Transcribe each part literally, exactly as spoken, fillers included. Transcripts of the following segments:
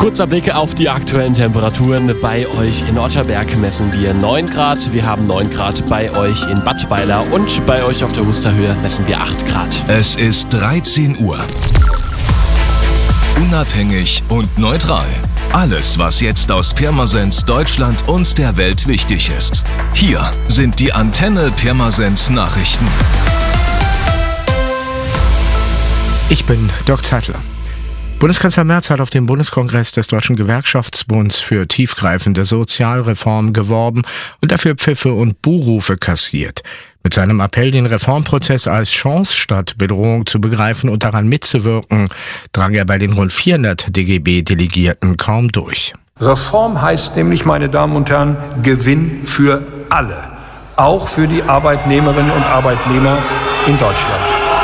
Kurzer Blick auf die aktuellen Temperaturen. Bei euch in Otterberg messen wir neun Grad. Wir haben neun Grad bei euch in Badweiler und bei euch auf der Husterhöhe messen wir acht Grad. Es ist dreizehn Uhr. Unabhängig und neutral. Alles, was jetzt aus Pirmasens, Deutschland und der Welt wichtig ist. Hier sind die Antenne Pirmasens Nachrichten. Ich bin Dirk Zeitler. Bundeskanzler Merz hat auf dem Bundeskongress des Deutschen Gewerkschaftsbunds für tiefgreifende Sozialreformen geworben und dafür Pfiffe und Buhrufe kassiert. Mit seinem Appell, den Reformprozess als Chance statt Bedrohung zu begreifen und daran mitzuwirken, drang er bei den rund vierhundert D G B-Delegierten kaum durch. Reform heißt nämlich, meine Damen und Herren, Gewinn für alle, auch für die Arbeitnehmerinnen und Arbeitnehmer in Deutschland.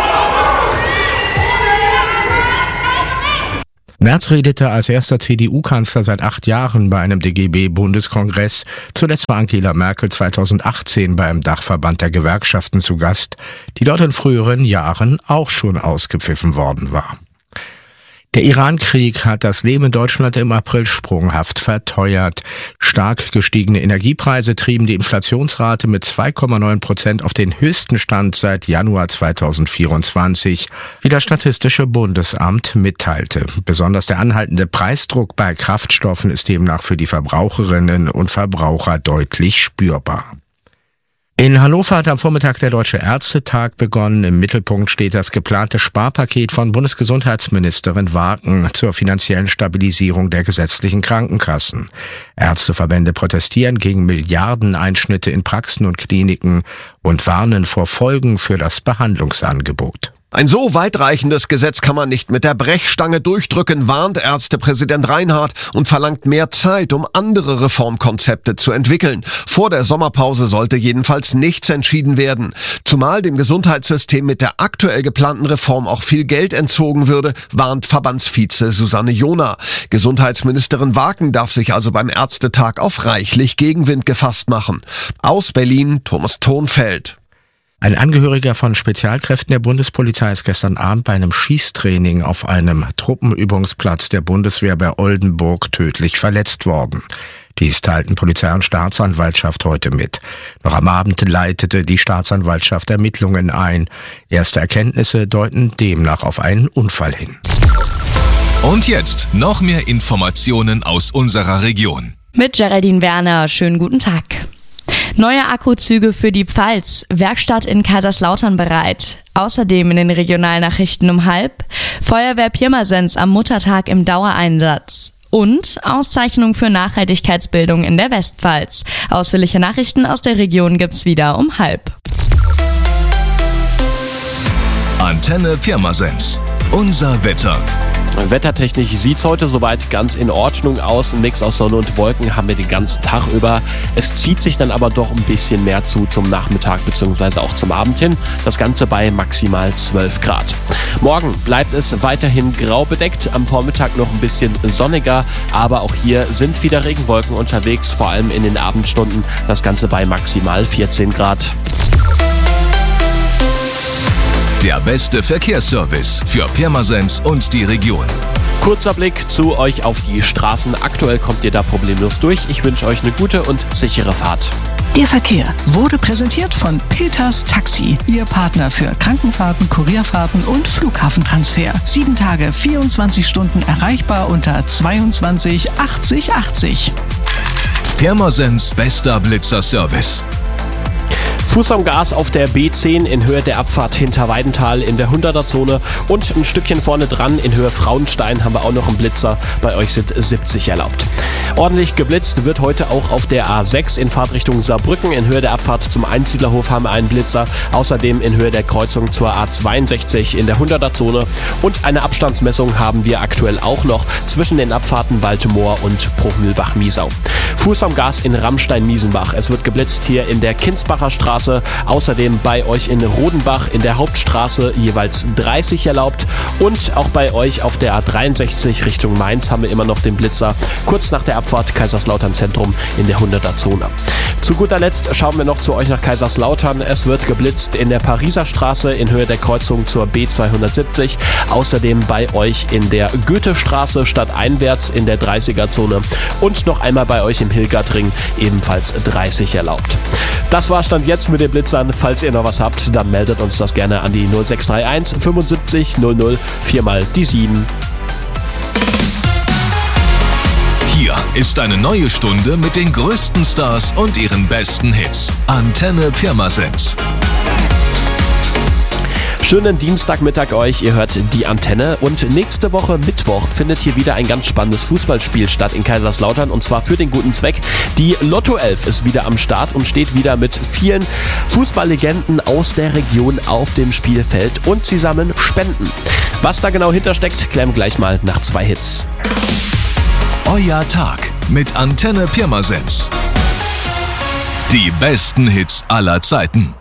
Merz redete als erster C D U-Kanzler seit acht Jahren bei einem D G B-Bundeskongress. Zuletzt war Angela Merkel zweitausendachtzehn beim Dachverband der Gewerkschaften zu Gast, die dort in früheren Jahren auch schon ausgepfiffen worden war. Der Iran-Krieg hat das Leben in Deutschland im April sprunghaft verteuert. Stark gestiegene Energiepreise trieben die Inflationsrate mit zwei Komma neun Prozent auf den höchsten Stand seit Januar zweitausendvierundzwanzig, wie das Statistische Bundesamt mitteilte. Besonders der anhaltende Preisdruck bei Kraftstoffen ist demnach für die Verbraucherinnen und Verbraucher deutlich spürbar. In Hannover hat am Vormittag der Deutsche Ärztetag begonnen. Im Mittelpunkt steht das geplante Sparpaket von Bundesgesundheitsministerin Wagen zur finanziellen Stabilisierung der gesetzlichen Krankenkassen. Ärzteverbände protestieren gegen Milliardeneinschnitte in Praxen und Kliniken und warnen vor Folgen für das Behandlungsangebot. Ein so weitreichendes Gesetz kann man nicht mit der Brechstange durchdrücken, warnt Ärztepräsident Reinhardt und verlangt mehr Zeit, um andere Reformkonzepte zu entwickeln. Vor der Sommerpause sollte jedenfalls nichts entschieden werden. Zumal dem Gesundheitssystem mit der aktuell geplanten Reform auch viel Geld entzogen würde, warnt Verbandsvize Susanne Johner. Gesundheitsministerin Wagen darf sich also beim Ärztetag auf reichlich Gegenwind gefasst machen. Aus Berlin, Thomas Thonfeld. Ein Angehöriger von Spezialkräften der Bundespolizei ist gestern Abend bei einem Schießtraining auf einem Truppenübungsplatz der Bundeswehr bei Oldenburg tödlich verletzt worden. Dies teilten Polizei und Staatsanwaltschaft heute mit. Noch am Abend leitete die Staatsanwaltschaft Ermittlungen ein. Erste Erkenntnisse deuten demnach auf einen Unfall hin. Und jetzt noch mehr Informationen aus unserer Region. Mit Geraldine Werner, schönen guten Tag. Neue Akkuzüge für die Pfalz, Werkstatt in Kaiserslautern bereit. Außerdem in den Regionalnachrichten um halb, Feuerwehr Pirmasens am Muttertag im Dauereinsatz. Und Auszeichnung für Nachhaltigkeitsbildung in der Westpfalz. Ausführliche Nachrichten aus der Region gibt's wieder um halb. Antenne Pirmasens. Unser Wetter. Wettertechnisch sieht's heute soweit ganz in Ordnung aus. Ein Mix aus Sonne und Wolken haben wir den ganzen Tag über. Es zieht sich dann aber doch ein bisschen mehr zu zum Nachmittag bzw. auch zum Abend hin. Das Ganze bei maximal zwölf Grad. Morgen bleibt es weiterhin grau bedeckt. Am Vormittag noch ein bisschen sonniger. Aber auch hier sind wieder Regenwolken unterwegs, vor allem in den Abendstunden. Das Ganze bei maximal vierzehn Grad. Der beste Verkehrsservice für Pirmasens und die Region. Kurzer Blick zu euch auf die Straßen. Aktuell kommt ihr da problemlos durch. Ich wünsche euch eine gute und sichere Fahrt. Der Verkehr wurde präsentiert von Peters Taxi, Ihr Partner für Krankenfahrten, Kurierfahrten und Flughafentransfer. Sieben Tage, vierundzwanzig Stunden erreichbar unter zweiundzwanzig achtzig achtzig. Pirmasens bester Blitzerservice. Fuß am Gas auf der B zehn in Höhe der Abfahrt Hinterweidenthal in der hunderter-Zone und ein Stückchen vorne dran in Höhe Frauenstein haben wir auch noch einen Blitzer. Bei euch sind siebzig erlaubt. Ordentlich geblitzt wird heute auch auf der A sechs in Fahrtrichtung Saarbrücken. In Höhe der Abfahrt zum Einsiedlerhof haben wir einen Blitzer. Außerdem in Höhe der Kreuzung zur A zweiundsechzig in der hunderter-Zone. Und eine Abstandsmessung haben wir aktuell auch noch zwischen den Abfahrten Baltimore und Bruchmühlbach-Miesau. Fuß am Gas in Rammstein-Miesenbach. Es wird geblitzt hier in der Kinsbacher Straße. Außerdem bei euch in Rodenbach in der Hauptstraße jeweils dreißig erlaubt. Und auch bei euch auf der A dreiundsechzig Richtung Mainz haben wir immer noch den Blitzer. Kurz nach der Abfahrt Kaiserslautern Zentrum in der hunderter-Zone. Zu guter Letzt schauen wir noch zu euch nach Kaiserslautern. Es wird geblitzt in der Pariser Straße in Höhe der Kreuzung zur B zweihundertsiebzig. Außerdem bei euch in der Goethestraße stadteinwärts in der dreißiger-Zone. Und noch einmal bei euch im Hilgertring ebenfalls dreißig erlaubt. Das war Stand jetzt mit den Blitzern. Falls ihr noch was habt, dann meldet uns das gerne an die null sechs drei eins fünfundsiebzig null null viermal die sieben. Hier ist eine neue Stunde mit den größten Stars und ihren besten Hits. Antenne Pirmasens. Schönen Dienstagmittag euch, ihr hört die Antenne und nächste Woche Mittwoch findet hier wieder ein ganz spannendes Fußballspiel statt in Kaiserslautern und zwar für den guten Zweck. Die Lotto elf ist wieder am Start und steht wieder mit vielen Fußballlegenden aus der Region auf dem Spielfeld und sie sammeln Spenden. Was da genau hintersteckt, klären wir gleich mal nach zwei Hits. Euer Tag mit Antenne Pirmasens. Die besten Hits aller Zeiten.